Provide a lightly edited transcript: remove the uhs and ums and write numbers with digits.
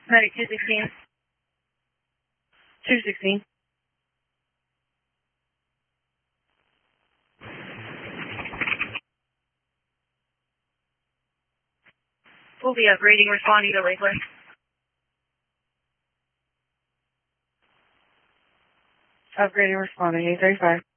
Medic 216. 216. We'll be upgrading, responding to Lakeland. Upgrading, responding, 835.